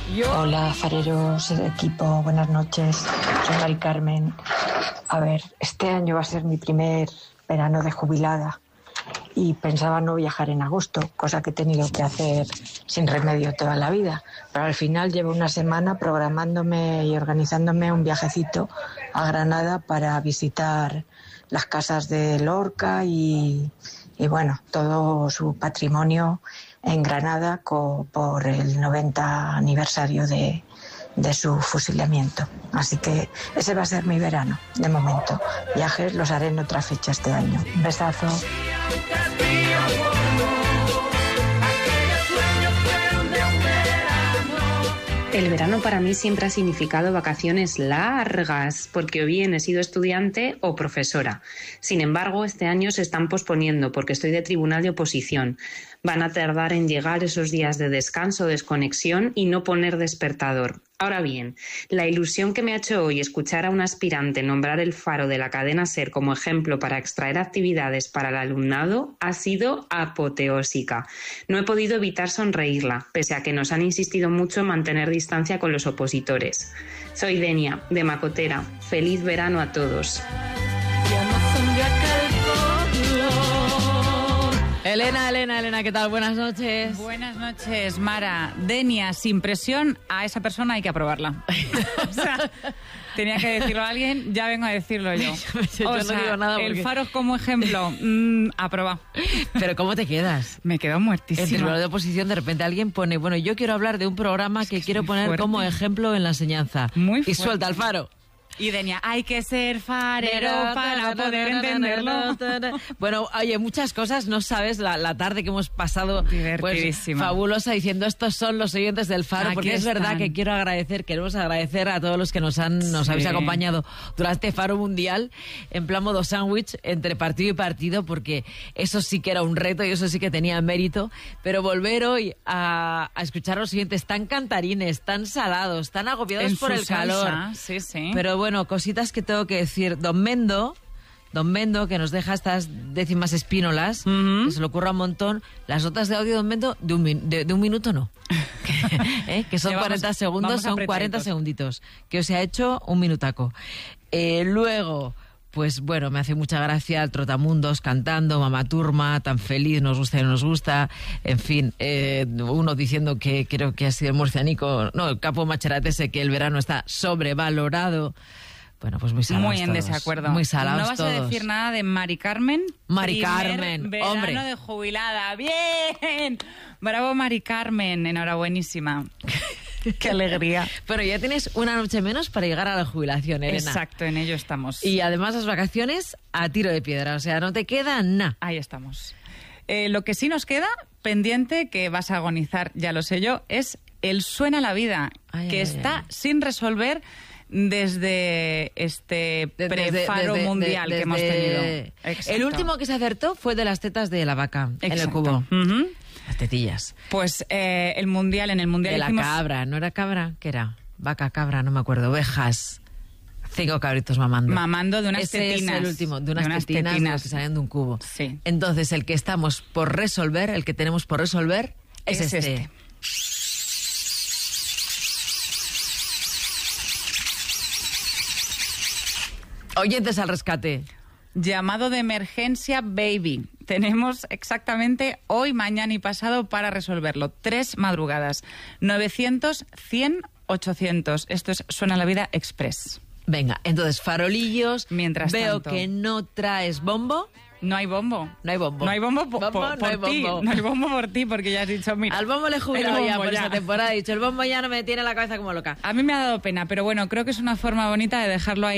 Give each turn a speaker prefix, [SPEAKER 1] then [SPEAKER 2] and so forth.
[SPEAKER 1] Hola, fareros, equipo, buenas noches. Soy Mari Carmen. A ver, este año va a ser mi primer verano de jubilada y pensaba no viajar en agosto, cosa que he tenido que hacer sin remedio toda la vida. Pero al final llevo una semana programándome y organizándome un viajecito a Granada para visitar las casas de Lorca y bueno, todo su patrimonio en Granada por el 90 aniversario de su fusilamiento. Así que ese va a ser mi verano, de momento. Viajes los haré en otra fecha este año. Un besazo.
[SPEAKER 2] El verano para mí siempre ha significado vacaciones largas, porque o bien he sido estudiante o profesora. Sin embargo, este año se están posponiendo porque estoy de tribunal de oposición. Van a tardar en llegar esos días de descanso, desconexión y no poner despertador. Ahora bien, la ilusión que me ha hecho hoy escuchar a un aspirante nombrar el Faro de la cadena SER como ejemplo para extraer actividades para el alumnado ha sido apoteósica. No he podido evitar sonreírla, pese a que nos han insistido mucho en mantener distancia con los opositores. Soy Denia, de Macotera. Feliz verano a todos.
[SPEAKER 3] Elena, ¿qué tal? Buenas noches.
[SPEAKER 4] Buenas noches, Mara. Denia, sin presión, a esa persona hay que aprobarla. O sea, tenía que decirlo a alguien, ya vengo a decirlo yo.
[SPEAKER 3] Yo no digo nada porque...
[SPEAKER 4] El Faro como ejemplo, aprobado.
[SPEAKER 3] Pero ¿cómo te quedas?
[SPEAKER 4] Me quedo muertísima.
[SPEAKER 3] En tribunal de oposición de repente alguien pone, bueno, yo quiero hablar de un programa que quiero poner fuerte, como ejemplo en la enseñanza.
[SPEAKER 4] Muy fuerte.
[SPEAKER 3] Y suelta el Faro.
[SPEAKER 4] Y Denia, hay que ser farero para poder entenderlo.
[SPEAKER 3] Bueno, oye, muchas cosas, no sabes la tarde que hemos pasado pues, fabulosa diciendo estos son los oyentes del Faro, porque es verdad que queremos agradecer a todos los que nos habéis acompañado durante Faro Mundial en plan modo sándwich entre partido y partido, porque eso sí que era un reto y eso sí que tenía mérito, pero volver hoy a escuchar a los oyentes tan cantarines, tan salados, tan agobiados por el calor.
[SPEAKER 4] Sí.
[SPEAKER 3] Pero bueno, cositas que tengo que decir. Don Mendo, que nos deja estas décimas espínolas, que se le ocurra un montón. Las notas de audio de Don Mendo, de un minuto no. Que son 40 segundos, son 40 segunditos. Que os ha hecho un minutaco. Luego, pues bueno, me hace mucha gracia el Trotamundos cantando, Mamá Turma, tan feliz, nos gusta y no nos gusta. En fin, uno diciendo que creo que ha sido el murcianico, no, el capo Macheratese, que el verano está sobrevalorado. Bueno, pues muy salados
[SPEAKER 4] muy en
[SPEAKER 3] todos.
[SPEAKER 4] Desacuerdo.
[SPEAKER 3] Muy salados todos.
[SPEAKER 4] No vas a decir nada de Mari Carmen.
[SPEAKER 3] Mari Carmen,
[SPEAKER 4] verano
[SPEAKER 3] hombre.
[SPEAKER 4] De jubilada. ¡Bien! Bravo, Mari Carmen. Enhorabuenísima. ¡Qué alegría!
[SPEAKER 3] Pero ya tienes una noche menos para llegar a la jubilación, Elena.
[SPEAKER 4] Exacto, en ello estamos.
[SPEAKER 3] Y además las vacaciones a tiro de piedra, o sea, no te queda nada.
[SPEAKER 4] Ahí estamos. Lo que sí nos queda pendiente, que vas a agonizar, ya lo sé yo, es el Suena la Vida, que está sin resolver desde este prefaro mundial que hemos tenido. Exacto.
[SPEAKER 3] El último que se acertó fue de las tetas de la vaca.
[SPEAKER 4] Exacto.
[SPEAKER 3] En el cubo. Las tetillas.
[SPEAKER 4] Pues en el mundial
[SPEAKER 3] de
[SPEAKER 4] hicimos...
[SPEAKER 3] la cabra, ¿no era cabra? ¿Qué era? Vaca, cabra, no me acuerdo. Ovejas. 5 cabritos mamando.
[SPEAKER 4] Mamando de unas tetinas.
[SPEAKER 3] Es el último, de unas tetinas que salen de un cubo.
[SPEAKER 4] Sí.
[SPEAKER 3] Entonces, el que estamos por resolver, el que tenemos por resolver, es este. Oyentes al rescate.
[SPEAKER 4] Llamado de emergencia, baby. Tenemos exactamente hoy, mañana y pasado para resolverlo. 3 madrugadas. 900, 100, 800. Esto es Suena la Vida Express.
[SPEAKER 3] Venga, entonces farolillos.
[SPEAKER 4] Mientras
[SPEAKER 3] veo
[SPEAKER 4] tanto,
[SPEAKER 3] que no traes bombo.
[SPEAKER 4] No hay bombo.
[SPEAKER 3] No hay bombo.
[SPEAKER 4] No hay bombo por ti.
[SPEAKER 3] Bombo.
[SPEAKER 4] No hay bombo por ti, porque ya has dicho, mira.
[SPEAKER 3] Al bombo le he jubilado ya por esta temporada. He dicho, el bombo ya no me tiene la cabeza como loca.
[SPEAKER 4] A mí me ha dado pena, pero bueno, creo que es una forma bonita de dejarlo ahí.